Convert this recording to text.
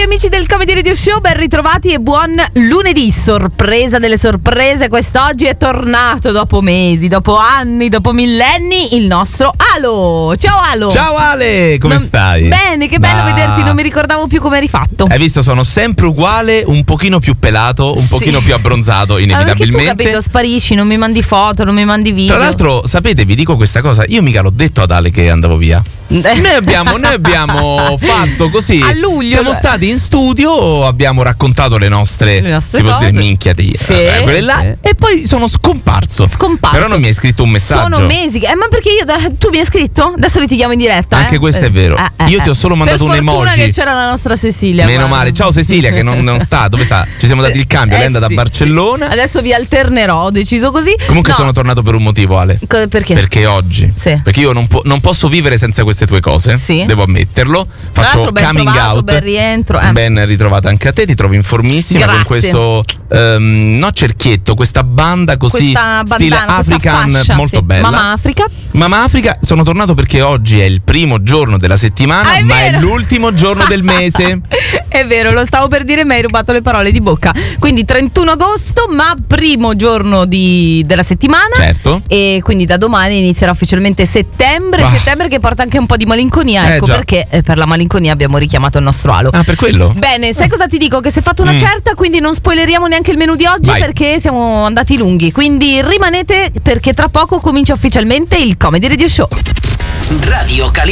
amici del Comedy Radio Show, ben ritrovati e buon lunedì. Sorpresa delle sorprese, quest'oggi è tornato dopo mesi, dopo anni, dopo millenni il nostro Alo. Ciao Alo. Ciao Ale, come stai? Bene, che bello vederti, non mi ricordavo più come eri fatto. Hai visto, sono sempre uguale, un pochino più pelato, un pochino più abbronzato inevitabilmente. Perché tu, capito, sparisci, non mi mandi foto, non mi mandi video. Tra l'altro, sapete, vi dico questa cosa, io mica l'ho detto ad Ale che andavo via. Noi abbiamo fatto così. A luglio siamo stati in studio, abbiamo raccontato le nostre si può dire minchiate, quelle là, e poi sono scomparso. Però non mi hai scritto un messaggio. Sono mesi. Ma perché tu mi hai scritto? Adesso li ti chiamo in diretta. Anche questo è vero. Io ti ho solo mandato un emoji. Per fortuna che c'era la nostra Cecilia. Meno male. Ciao Cecilia, che non sta. Dove sta? Ci siamo dati il cambio. Lei è andata a Barcellona. Sì. Adesso vi alternerò, ho deciso così. Comunque sono tornato per un motivo, Ale. Perché? Perché oggi. Sì. Perché io non posso vivere senza queste tue cose. Sì. Devo ammetterlo. Faccio coming out. Ben rientro. Ben ritrovata anche a te. Ti trovo informissima. Grazie. Con questo cerchietto, questa banda così stile African, fascia, molto bella. Mamma Africa. Sono tornato perché oggi è il primo giorno della settimana, ma è l'ultimo giorno del mese. È vero, lo stavo per dire, mi hai rubato le parole di bocca. Quindi 31 agosto, ma primo giorno della settimana. Certo. E quindi da domani inizierà ufficialmente settembre. Settembre che porta anche un po' di malinconia. Ecco perché per la malinconia abbiamo richiamato il nostro Alo. Ah, per quello? Bene, sai cosa ti dico? Che si è fatto una certa, quindi non spoileriamo neanche il menù di oggi. Vai. Perché siamo andati lunghi. Quindi rimanete, perché tra poco comincia ufficialmente il Comedy Radio Show. Radio